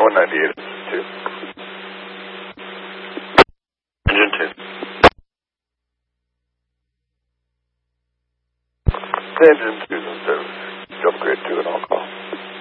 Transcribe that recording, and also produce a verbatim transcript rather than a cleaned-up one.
one ninety-eight, two. Engine two. Engine two's in service. Upgrade two and all call.